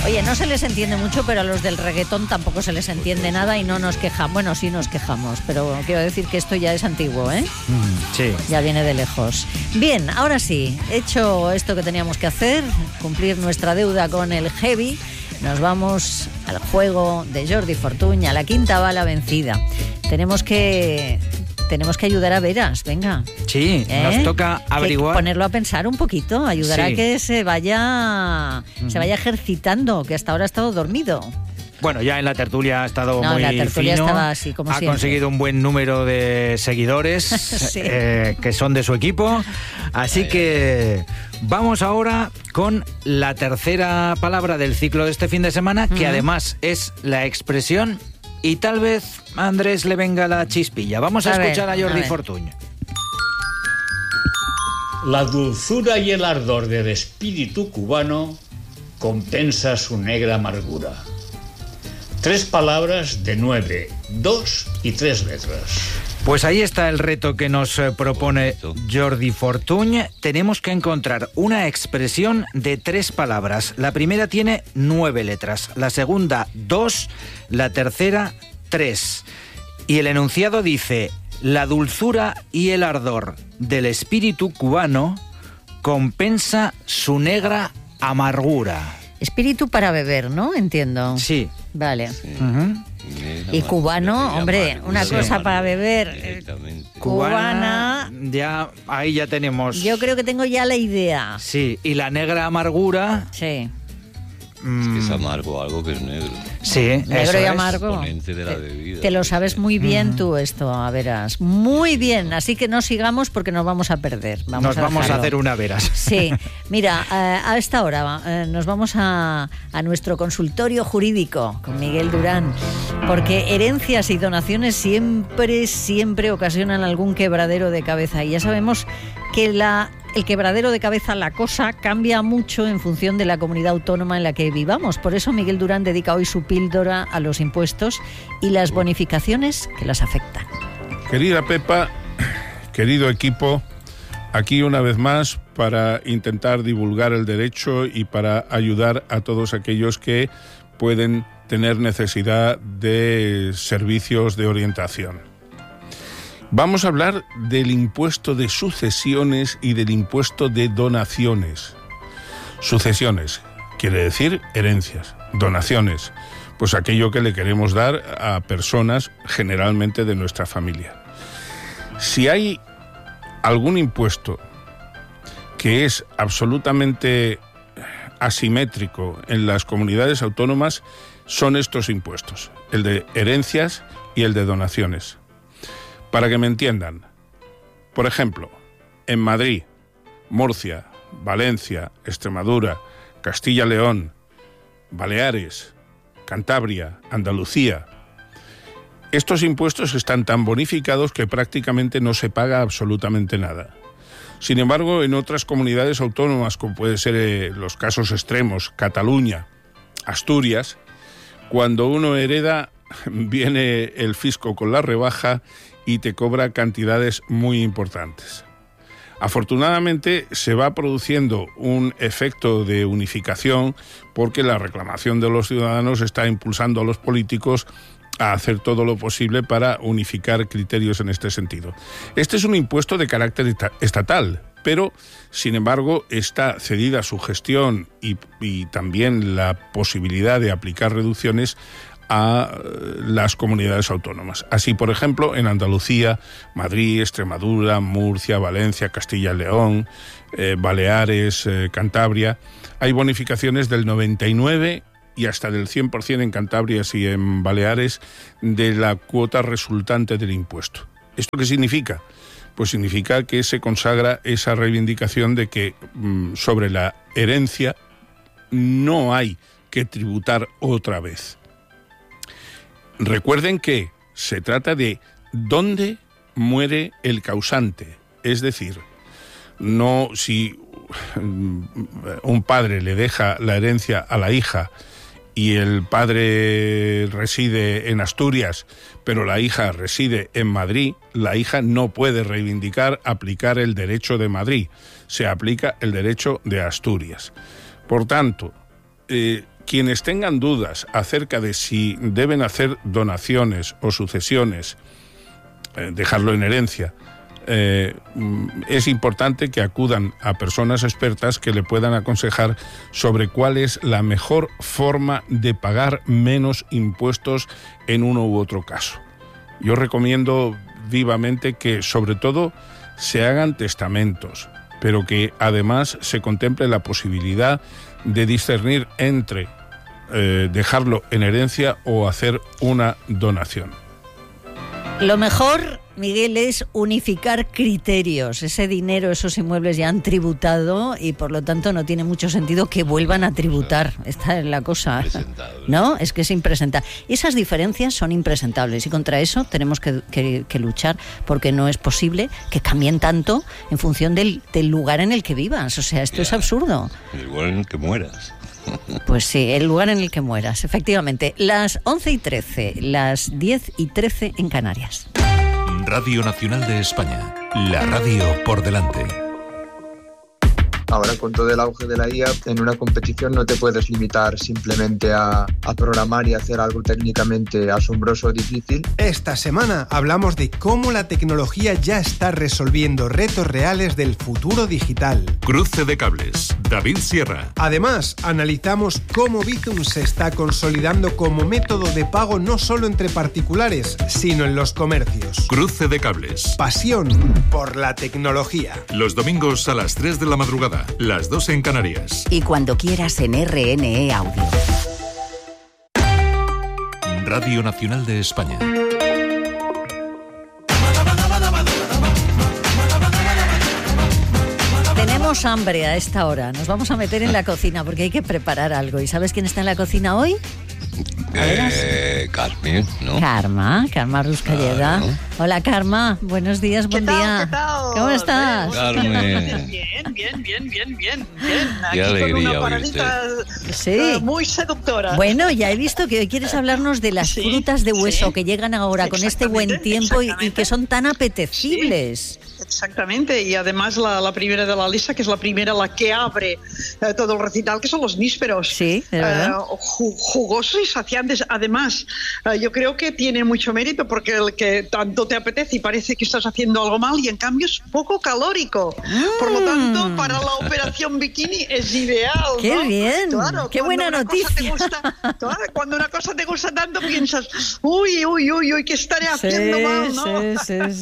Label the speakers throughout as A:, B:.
A: Oye, no se les entiende mucho, pero a los del reggaetón tampoco se les entiende nada y no nos quejamos. Bueno, sí nos quejamos, pero quiero decir que esto ya es antiguo, ¿eh?
B: Sí.
A: Ya viene de lejos. Bien, ahora sí, hecho esto que teníamos que hacer, cumplir nuestra deuda con el heavy, nos vamos al juego de Jordi Fortuny, a la quinta bala vencida. Tenemos que ayudar a Veras, venga.
B: Sí, nos toca averiguar.
A: Ponerlo a pensar un poquito, ayudar a que se vaya ejercitando, que hasta ahora ha estado dormido.
B: Bueno, ya en la tertulia ha estado muy
A: la tertulia
B: fino,
A: estaba así, como siempre.
B: Ha conseguido un buen número de seguidores
A: sí.
B: Que son de su equipo. Así que vamos ahora con la tercera palabra del ciclo de este fin de semana, que además es la expresión y tal vez a Andrés le venga la chispilla. Vamos a escuchar a Jordi Fortuny.
C: La dulzura y el ardor del espíritu cubano compensa su negra amargura. 3 palabras de 9, 2 y 3 letras.
B: Pues ahí está el reto que nos propone Jordi Fortuny. Tenemos que encontrar una expresión de 3 palabras. La primera tiene 9 letras, la segunda 2, la tercera 3. Y el enunciado dice: la dulzura y el ardor del espíritu cubano compensa su negra amargura.
A: Espíritu para beber, ¿no? Entiendo.
B: Sí.
A: Vale.
D: Sí.
A: Y cubano, hombre, una cosa para beber. Cubana.
B: Ya, ahí ya tenemos.
A: Yo creo que tengo ya la idea.
B: Sí, y la negra amargura.
A: Sí.
D: Es que es amargo, algo que es negro.
B: Sí,
A: negro y amargo.
D: Exponente de la bebida.
A: Te lo sabes muy bien tú esto, a Veras. Muy bien, así que no sigamos porque nos vamos a perder.
B: Nos vamos a hacer una Veras.
A: Sí, mira, a esta hora nos vamos a nuestro consultorio jurídico con Miguel Durán, porque herencias y donaciones siempre ocasionan algún quebradero de cabeza. Y ya sabemos que el quebradero de cabeza, la cosa, cambia mucho en función de la comunidad autónoma en la que vivamos. Por eso Miguel Durán dedica hoy su píldora a los impuestos y las bonificaciones que las afectan.
E: Querida Pepa, querido equipo, aquí una vez más para intentar divulgar el derecho y para ayudar a todos aquellos que pueden tener necesidad de servicios de orientación. Vamos a hablar del impuesto de sucesiones y del impuesto de donaciones. Sucesiones quiere decir herencias, donaciones, pues aquello que le queremos dar a personas generalmente de nuestra familia. Si hay algún impuesto que es absolutamente asimétrico en las comunidades autónomas, son estos impuestos, el de herencias y el de donaciones. Para que me entiendan, por ejemplo, en Madrid, Murcia, Valencia, Extremadura, Castilla-León, Baleares, Cantabria, Andalucía, estos impuestos están tan bonificados que prácticamente no se paga absolutamente nada. Sin embargo, en otras comunidades autónomas, como puede ser los casos extremos, Cataluña, Asturias, cuando uno hereda, viene el fisco con la rebaja y te cobra cantidades muy importantes. Afortunadamente se va produciendo un efecto de unificación porque la reclamación de los ciudadanos está impulsando a los políticos a hacer todo lo posible para unificar criterios en este sentido. Este es un impuesto de carácter estatal, pero, sin embargo, está cedida su gestión y también la posibilidad de aplicar reducciones a las comunidades autónomas. Así, por ejemplo, en Andalucía, Madrid, Extremadura, Murcia, Valencia, Castilla y León, Baleares, Cantabria, hay bonificaciones del 99% y hasta del 100% en Cantabria y en Baleares de la cuota resultante del impuesto. ¿Esto qué significa? Pues significa que se consagra esa reivindicación de que sobre la herencia no hay que tributar otra vez. Recuerden que se trata de dónde muere el causante, es decir, no si un padre le deja la herencia a la hija y el padre reside en Asturias, pero la hija reside en Madrid, la hija no puede reivindicar aplicar el derecho de Madrid, se aplica el derecho de Asturias. Por tanto, quienes tengan dudas acerca de si deben hacer donaciones o sucesiones, dejarlo en herencia, es importante que acudan a personas expertas que le puedan aconsejar sobre cuál es la mejor forma de pagar menos impuestos en uno u otro caso. Yo recomiendo vivamente que, sobre todo, se hagan testamentos, pero que además se contemple la posibilidad de discernir entre dejarlo en herencia o hacer una donación.
A: Lo mejor, Miguel, es unificar criterios. Ese dinero, esos inmuebles ya han tributado y por lo tanto no tiene mucho sentido que vuelvan a tributar. Esta es la cosa, ¿no? Es que es impresentable. Esas diferencias son impresentables y contra eso tenemos que luchar, porque no es posible que cambien tanto en función del lugar en el que vivas. O sea, esto es absurdo.
D: El lugar en el que mueras.
A: Pues sí, el lugar en el que mueras, efectivamente. Las 11:13, las 10:13 en Canarias.
F: Radio Nacional de España, la radio por delante.
G: Ahora, con todo el auge de la IA, en una competición no te puedes limitar simplemente a programar y hacer algo técnicamente asombroso o difícil.
H: Esta semana hablamos de cómo la tecnología ya está resolviendo retos reales del futuro digital.
F: Cruce de cables, David Sierra.
H: Además, analizamos cómo Bizum se está consolidando como método de pago no solo entre particulares, sino en los comercios.
F: Cruce de cables.
H: Pasión por la tecnología.
F: Los domingos a las 3 de la madrugada. Las 2 en Canarias.
I: Y cuando quieras en RNE Audio.
F: Radio Nacional de España.
A: Tenemos hambre a esta hora. Nos vamos a meter en la cocina porque hay que preparar algo. ¿Y sabes quién está en la cocina hoy?
D: Carmen, ¿no?
A: Karma Ruscalleda.
D: Claro.
A: Hola, Karma. Buenos días, buen día.
J: ¿Qué tal?
A: ¿Cómo estás?
D: Carmen.
J: Bien.
D: Qué
J: Aquí
D: alegría
J: con una
D: oírte.
J: paradita
A: Sí.
J: muy seductora.
A: Bueno, ya he visto que hoy quieres hablarnos de las frutas de hueso que llegan ahora con este buen tiempo y que son tan apetecibles.
J: Exactamente, y además la primera de la lista, que es la primera, la que abre todo el recital, que son los nísperos.
A: Sí, de verdad.
J: Jugosos y saciantes. Además, yo creo que tiene mucho mérito porque el que tanto te apetece y parece que estás haciendo algo mal y en cambio es poco calórico. Por lo tanto, para la operación bikini es ideal, ¿no?
A: ¡Qué bien!
J: Claro,
A: ¡Qué buena noticia!
J: Cuando una cosa te gusta tanto piensas, uy, ¿qué estaré haciendo mal, no?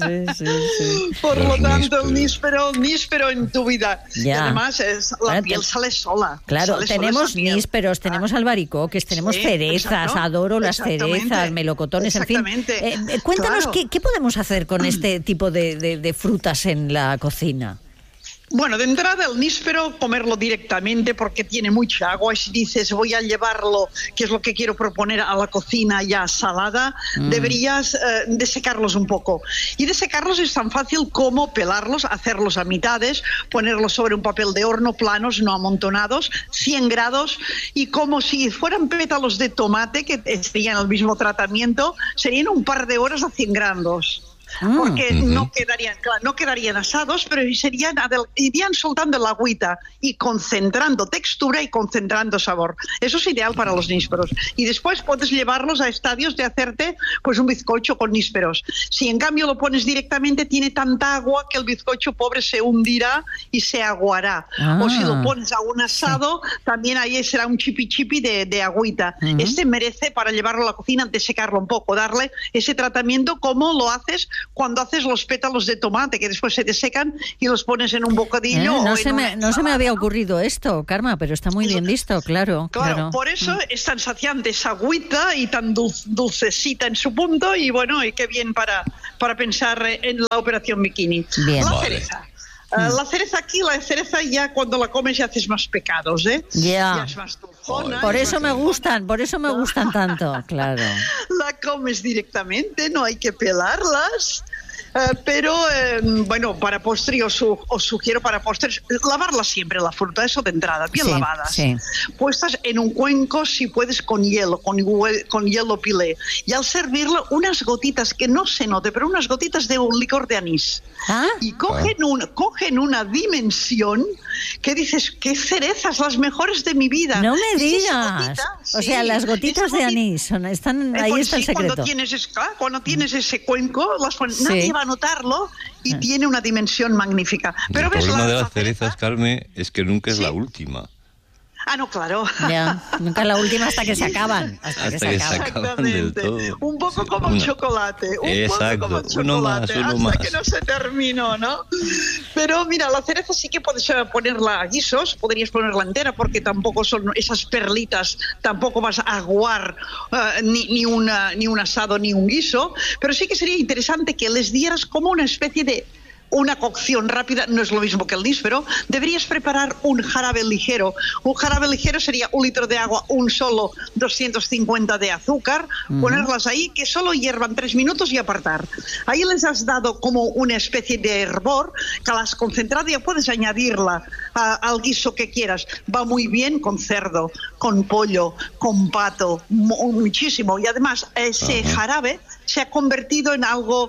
A: Sí.
J: Por lo
D: Los
J: tanto, el níspero en tu vida.
A: Ya.
J: Y además, la piel sale sola.
A: Claro,
J: Sale
A: tenemos
J: sola esa piel.
A: nísperos, tenemos albaricoques, tenemos cerezas,
J: exacto.
A: adoro las
J: Exactamente.
A: cerezas, melocotones, en fin.
J: Exactamente.
A: Cuéntanos,
J: Claro.
A: ¿qué podemos hacer con este tipo de frutas en la cocina?
J: Bueno, de entrada el níspero, comerlo directamente porque tiene mucha agua. Y si dices voy a llevarlo, que es lo que quiero proponer, a la cocina ya salada, deberías desecarlos un poco. Y desecarlos es tan fácil como pelarlos, hacerlos a mitades, ponerlos sobre un papel de horno planos, no amontonados, 100 grados, y como si fueran pétalos de tomate, que estarían el mismo tratamiento, serían un par de horas a 100 grados. Porque no quedarían asados, pero irían soltando el agüita y concentrando textura y concentrando sabor. Eso es ideal para los nísperos. Y después puedes llevarlos a estadios de hacerte pues un bizcocho con nísperos. Si en cambio lo pones directamente, tiene tanta agua que el bizcocho pobre se hundirá y se aguará. O si lo pones a un asado, también ahí será un chipi de agüita. Este merece, para llevarlo a la cocina, desecarlo un poco, darle ese tratamiento como lo haces cuando haces los pétalos de tomate, que después se te secan y los pones en un bocadillo.
A: No se me había ocurrido esto, Karma, pero está muy bien visto, claro.
J: Por eso es tan saciante esa agüita y tan dulcecita en su punto, y bueno, y qué bien para pensar en la operación bikini.
A: Bien.
J: La cereza. La cereza ya cuando la comes ya haces más pecados, ¿eh?
A: Ya
J: es más dulzona.
A: Por eso me gustan tanto, claro.
J: La comes directamente, no hay que pelarlas. Pero bueno, para postre os sugiero para postres lavarla siempre la fruta, eso de entrada, bien lavadas. Sí. Puestas en un cuenco, si puedes, con hielo pilé. Y al servirlo, unas gotitas, que no se note, pero unas gotitas de un licor de anís. Y cogen una dimensión que dices, qué cerezas, las mejores de mi vida.
A: No me digas. O sea, las gotitas de anís están ahí, está el secreto.
J: Cuando tienes ese cuenco, nadie va a notarlo y tiene una dimensión magnífica. Pero
D: el problema de las cerezas, Carmen, es que nunca es la última.
J: No, claro.
A: Ya, nunca la última hasta que se acaban.
D: Hasta que se acaban del todo.
J: Un poco como el chocolate.
D: Exacto,
J: poco como
D: uno más.
J: Hasta que no se terminó, ¿no? Pero mira, la cereza sí que puedes ponerla a guisos, podrías ponerla entera, porque tampoco son esas perlitas, tampoco vas a aguar ni un asado ni un guiso, pero sí que sería interesante que les dieras como una especie de una cocción rápida, no es lo mismo que el níspero. Deberías preparar un jarabe ligero. Un jarabe ligero sería 1 litro de agua, un solo 250 de azúcar, ponerlas ahí, que solo hiervan 3 minutos y apartar. Ahí les has dado como una especie de hervor, que la has concentrado y ya puedes añadirla al guiso que quieras. Va muy bien con cerdo, con pollo, con pato, muchísimo. Y además ese jarabe se ha convertido en algo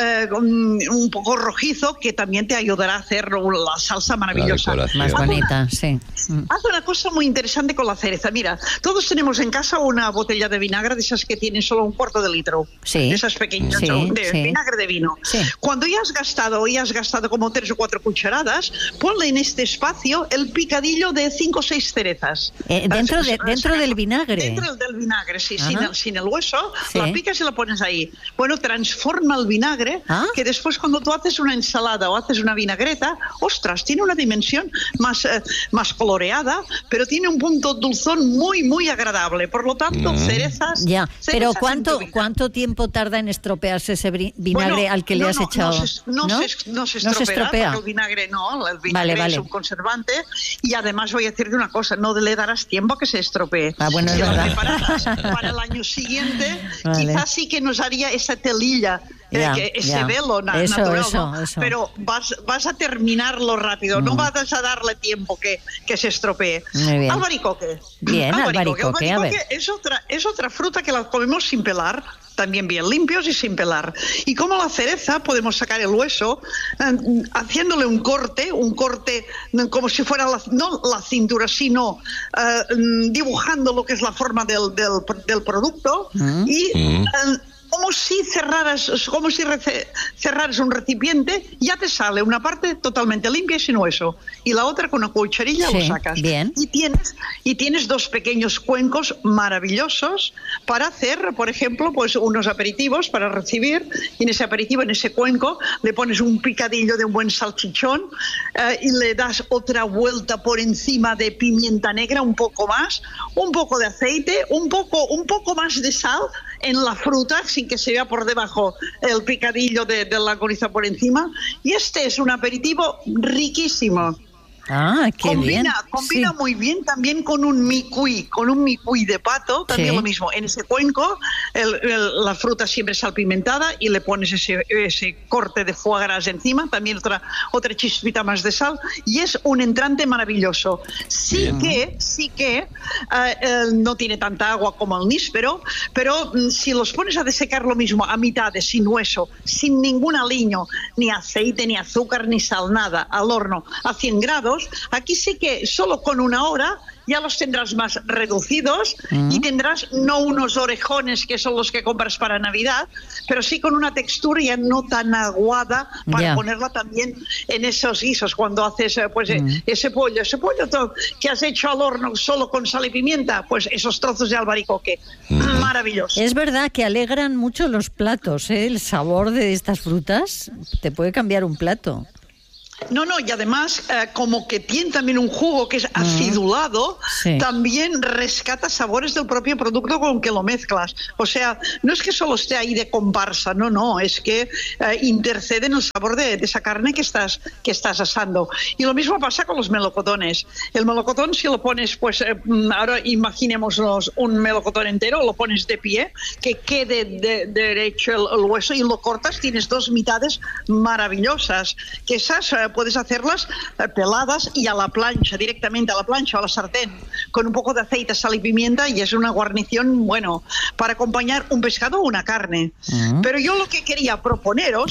J: un poco rojizo, que también te ayudará a hacer la salsa maravillosa.
A: Más bonita, sí.
J: Haz una cosa muy interesante con la cereza. Mira, todos tenemos en casa una botella de vinagre de esas que tienen solo 1/4 de litro.
A: Sí.
J: Esas pequeñas vinagre de vino. Sí. Cuando ya has gastado como 3 o 4 cucharadas, ponle en este espacio el picadillo de 5 o 6 cerezas.
A: Dentro del vinagre.
J: Dentro del vinagre, sí, sin el hueso. Sí. La picas y la pones ahí. Bueno, transforma el vinagre, que después cuando tú haces una ensalada o haces una vinagreta, ostras, tiene una dimensión más coloreada, pero tiene un punto dulzón muy, muy agradable. Por lo tanto, cerezas...
A: Ya, pero ¿cuánto tiempo tarda en estropearse ese vinagre al que le has echado?
J: No se estropea. Porque el vinagre es un conservante, y además voy a decirte una cosa, no le darás tiempo a que se estropee.
A: Bueno, es verdad.
J: Para el año siguiente, quizás sí que nos haría esa telilla, ese velo natural, eso. Pero vas a terminarlo rápido, no vas a darle tiempo que se estropee. Albaricoque.
A: Bien, albaricoque, a ver.
J: Es otra fruta que la comemos sin pelar, también bien limpios y sin pelar. Y como la cereza, podemos sacar el hueso haciéndole un corte como si fuera no la cintura, sino dibujando lo que es la forma del producto y... como si cerraras un recipiente, ya te sale una parte totalmente limpia y sin hueso, y la otra con una cucharilla lo sacas.
A: Bien.
J: Y tienes 2 pequeños cuencos maravillosos para hacer, por ejemplo, pues unos aperitivos para recibir, y en ese aperitivo, en ese cuenco, le pones un picadillo de un buen salchichón y le das otra vuelta por encima de pimienta negra, un poco más, un poco de aceite, un poco más de sal en la fruta, sin que se vea por debajo el picadillo de la coriza por encima. Y este es un aperitivo riquísimo.
A: Qué bien.
J: Combina muy bien también con un micuí de pato, también lo mismo. En ese cuenco, la fruta siempre salpimentada, y le pones ese corte de foie gras encima, también otra chispita más de sal, y es un entrante maravilloso. Sí que no tiene tanta agua como el níspero, pero si los pones a desecar lo mismo a mitades, sin hueso, sin ningún aliño, ni aceite, ni azúcar, ni sal, nada, al horno a 100 grados, aquí sí que solo con 1 hora ya los tendrás más reducidos y tendrás no unos orejones que son los que compras para Navidad, pero sí con una textura ya no tan aguada para ponerla también en esos guisos cuando haces ese pollo que has hecho al horno solo con sal y pimienta, pues esos trozos de albaricoque, maravilloso.
A: Es verdad que alegran mucho los platos, el sabor de estas frutas te puede cambiar un plato.
J: No, y además, como que tiene también un jugo que es acidulado, también rescata sabores del propio producto con que lo mezclas. O sea, no es que solo esté ahí de comparsa, no, es que intercede en el sabor de esa carne que estás asando. Y lo mismo pasa con los melocotones. El melocotón, si lo pones, pues ahora imaginémonos un melocotón entero, lo pones de pie, que quede derecho el hueso y lo cortas, tienes dos mitades maravillosas, que esas puedes hacerlas peladas y a la plancha, directamente a la plancha o a la sartén, con un poco de aceite, sal y pimienta, y es una guarnición, bueno, para acompañar un pescado o una carne. Pero yo lo que quería proponeros,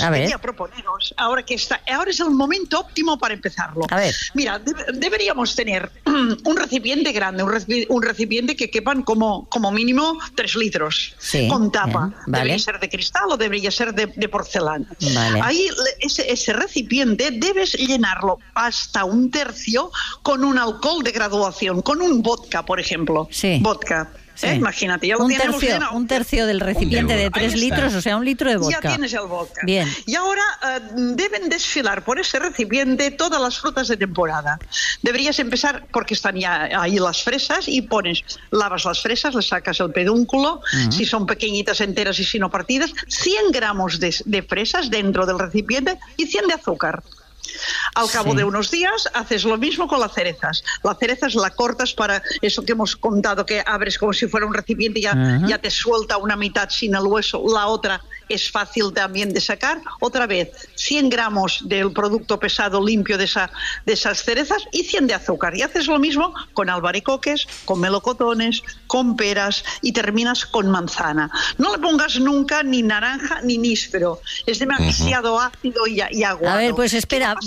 J: ahora es el momento óptimo para empezarlo. Mira, deberíamos tener un recipiente grande, un recipiente que quepan como mínimo 3 litros, con tapa. Debería ser de cristal o debería ser de porcelana. Ahí ese recipiente debes llenarlo hasta 1/3 con un alcohol de graduación, con un vodka, por ejemplo. Vodka. Imagínate, ya lo tenemos llenado.
A: 1/3 del recipiente de 3 litros, o sea, 1 litro de vodka.
J: Ya tienes el vodka.
A: Bien.
J: Y ahora deben desfilar por ese recipiente todas las frutas de temporada. Deberías empezar, porque están ya ahí las fresas, y lavas las fresas, le sacas el pedúnculo, si son pequeñitas enteras y si no partidas, 100 gramos de fresas dentro del recipiente y 100 de azúcar. Al cabo de unos días haces lo mismo con las cerezas. Las cerezas la cortas para eso que hemos contado, que abres como si fuera un recipiente y ya te suelta una mitad sin el hueso, la otra es fácil también de sacar. Otra vez, 100 gramos del producto pesado limpio de esas cerezas y 100 de azúcar. Y haces lo mismo con albaricoques, con melocotones, con peras y terminas con manzana. No le pongas nunca ni naranja ni níspero. Es demasiado ácido y aguado.
A: A ver, pues espera,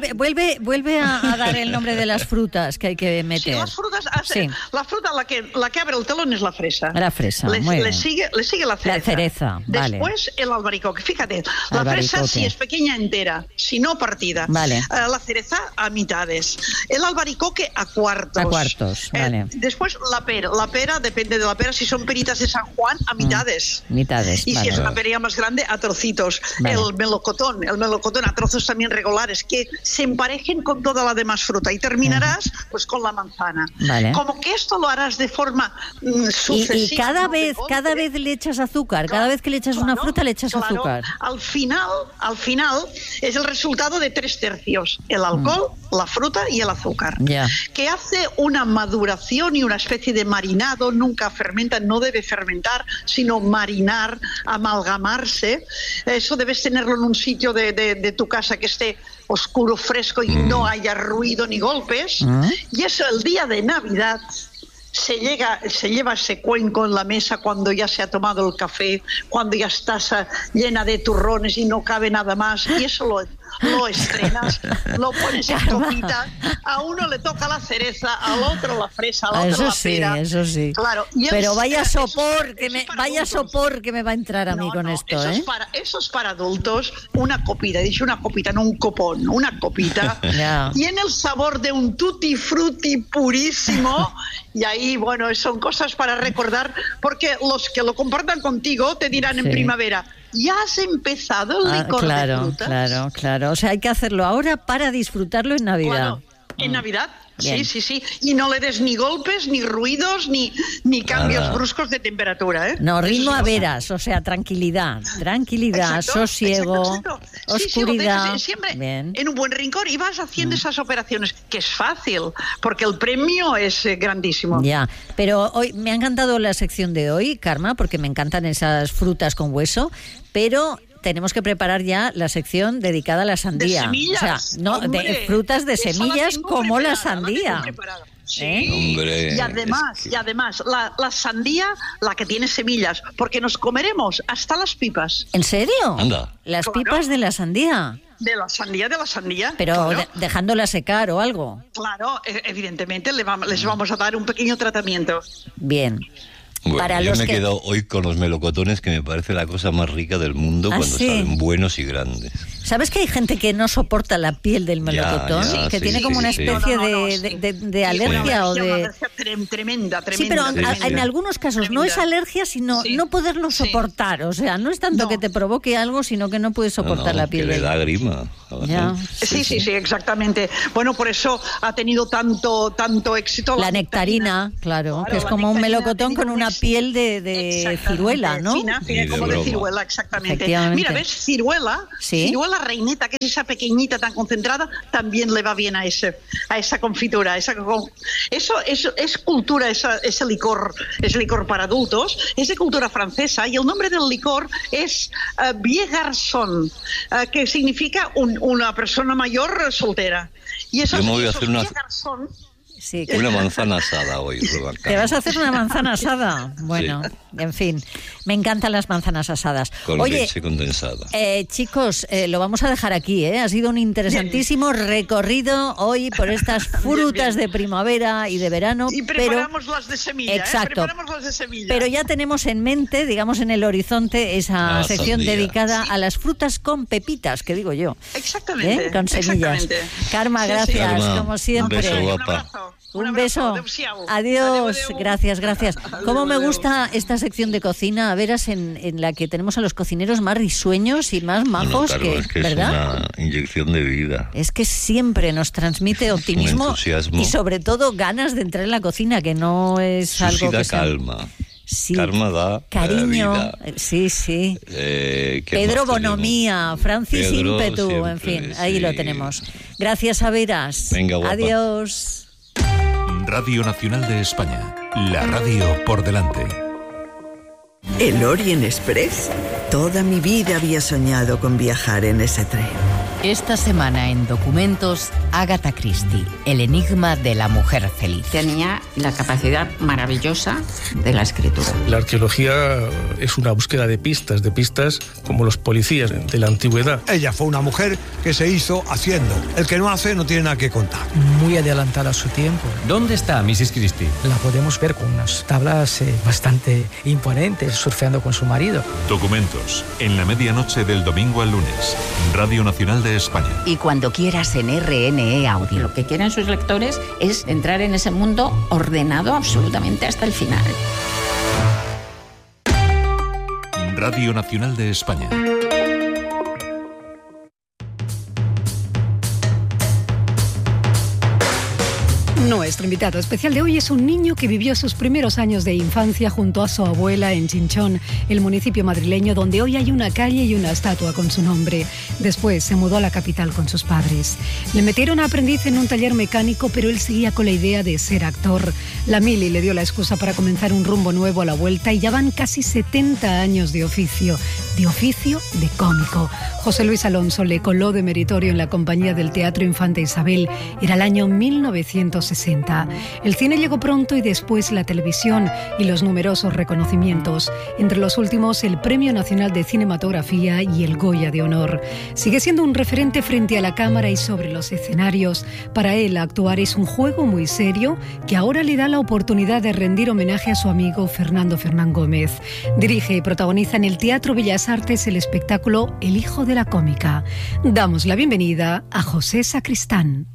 A: vuelve a dar el nombre de las frutas que hay que meter.
J: Sí, las frutas, la fruta la que abre el telón es la fresa.
A: La fresa, muy bien.
J: Le sigue la cereza.
A: La cereza, vale.
J: Después el albaricoque. Fíjate, la fresa si es pequeña entera, si no partida.
A: Vale.
J: La cereza a mitades. El albaricoque a cuartos.
A: A cuartos, vale.
J: Después la pera, depende de la pera, si son peritas de San Juan, a mitades.
A: Mitades,
J: y si es una pera más grande, a trocitos. Vale. El melocotón a trozos también regulares, que se emparejen con toda la demás fruta, y terminarás pues con la manzana.
A: Vale.
J: Como que esto lo harás de forma sucesiva.
A: Y cada vez le echas azúcar, cada vez que le echas una fruta le echas azúcar.
J: Al final es el resultado de 3/3, el alcohol, la fruta y el azúcar, que hace una maduración y una especie de marinado. Nunca fermenta, no debe fermentar, sino marinar, amalgamarse. Eso debes tenerlo en un sitio de tu casa que esté oscuro, fresco y no haya ruido ni golpes. Y eso el día de Navidad se lleva ese cuenco en la mesa cuando ya se ha tomado el café, cuando ya estás llena de turrones y no cabe nada más, y eso lo estrenas, lo pones en copita. A uno le toca la cereza, al otro la fresa, al otro la pera.
A: Eso sí.
J: Claro.
A: Pero vaya sopor que me va a entrar a mí con esto,
J: eso es para adultos. Una copita, he dicho una copita, no un copón, una copita. Tiene el sabor de un tutti frutti purísimo. Y ahí, bueno, son cosas para recordar, porque los que lo compartan contigo te dirán en primavera: ¿ya has empezado el licor de frutas?
A: Claro. O sea, hay que hacerlo ahora para disfrutarlo en Navidad.
J: Claro, en Navidad.
A: Bien.
J: Sí. Y no le des ni golpes, ni ruidos, ni cambios bruscos de temperatura,
A: No, ritmo a veras, o sea, tranquilidad, sosiego, oscuridad.
J: Lo dejas siempre en un buen rincón y vas haciendo esas operaciones, que es fácil, porque el premio es grandísimo.
A: Ya, pero hoy me ha encantado la sección de hoy, Karma, porque me encantan esas frutas con hueso, pero tenemos que preparar ya la sección dedicada a la sandía.
J: De semillas,
A: de frutas de semillas como la sandía.
J: Sí, y además la sandía, la que tiene semillas, porque nos comeremos hasta las pipas.
A: ¿En serio?
D: Anda.
A: Las pipas de la sandía.
J: De la sandía.
A: Pero dejándola secar o algo.
J: Claro, evidentemente les vamos a dar un pequeño tratamiento.
A: Bien.
D: Bueno, yo me quedo hoy con los melocotones, que me parece la cosa más rica del mundo cuando salen buenos y grandes.
A: ¿Sabes que hay gente que no soporta la piel del melocotón? Que tiene como una especie de alergia o de...
J: Una alergia tremenda.
A: Sí, pero en algunos casos no es alergia, sino no poderlo soportar. O sea, no es tanto que te provoque algo, sino que no puedes soportar la piel.
D: Que le da grima.
J: Sí, exactamente. Bueno, por eso ha tenido tanto éxito.
A: La nectarina, claro, que es como un melocotón con una piel de ciruela, ¿no?
J: Fina, como de ciruela, exactamente. Mira, ¿ves? Ciruela reineta, que es esa pequeñita tan concentrada, también le va bien a esa confitura. Eso es cultura, ese licor para adultos, es de cultura francesa, y el nombre del licor es Vieux Garçon, que significa una persona mayor soltera. Y eso,
D: yo me voy a hacer una manzana asada hoy.
A: ¿Te vas a hacer una manzana asada? Bueno, en fin, me encantan las manzanas asadas.
D: Con leche condensada.
A: Chicos, lo vamos a dejar aquí, ¿eh? Ha sido un interesantísimo recorrido hoy por estas frutas de primavera y de verano.
J: Y preparamos las de semilla.
A: Exacto. Pero ya tenemos en mente, digamos, en el horizonte, esa sección dedicada a las frutas con pepitas, que digo yo.
J: Exactamente.
A: Con semillas. Karma, gracias, Karma, como siempre.
D: Un beso, guapa.
A: Un beso. Adiós. Gracias. Cómo me gusta esta sección de cocina, a veras, en la que tenemos a los cocineros más risueños y más majos,
D: es que ¿verdad? Es una inyección de vida.
A: Es que siempre nos transmite optimismo y sobre todo ganas de entrar en la cocina, que no es algo que
D: calma.
A: Sí.
D: Karma da
A: cariño,
D: vida.
A: Sí. Pedro Bonomía, Francis Ímpetu, siempre, en fin, ahí lo tenemos. Gracias, Averas.
D: Venga, guapa.
A: Adiós.
F: Radio Nacional de España, la radio por delante.
K: ¿El Orient Express? Toda mi vida había soñado con viajar en ese tren.
I: Esta semana en Documentos, Agatha Christie, el enigma de la mujer feliz.
L: Tenía la capacidad maravillosa de la escritura.
M: La arqueología es una búsqueda de pistas como los policías de la antigüedad.
N: Ella fue una mujer que se hizo haciendo. El que no hace no tiene nada que contar.
O: Muy adelantada a su tiempo.
P: ¿Dónde está Mrs. Christie?
O: La podemos ver con unas tablas bastante imponentes, surfeando con su marido.
F: Documentos, en la medianoche del domingo al lunes. Radio Nacional de España.
I: Y cuando quieras en RNE Audio.
L: Lo que quieren sus lectores es entrar en ese mundo ordenado absolutamente hasta el final.
F: Radio Nacional de España.
Q: Nuestro invitado especial de hoy es un niño que vivió sus primeros años de infancia junto a su abuela en Chinchón, el municipio madrileño donde hoy hay una calle y una estatua con su nombre. Después se mudó a la capital con sus padres. Le metieron a aprendiz en un taller mecánico, pero él seguía con la idea de ser actor. La mili le dio la excusa para comenzar un rumbo nuevo a la vuelta y ya van casi 70 años de oficio de cómico. José Luis Alonso le coló de meritorio en la compañía del Teatro Infanta Isabel. Era el año 1960. El cine llegó pronto y después la televisión y los numerosos reconocimientos. Entre los últimos, el Premio Nacional de Cinematografía y el Goya de Honor. Sigue siendo un referente frente a la cámara y sobre los escenarios. Para él, actuar es un juego muy serio que ahora le da la oportunidad de rendir homenaje a su amigo Fernando Fernán Gómez. Dirige y protagoniza en el Teatro Bellas Artes el espectáculo El hijo de la cómica. Damos la bienvenida a José Sacristán.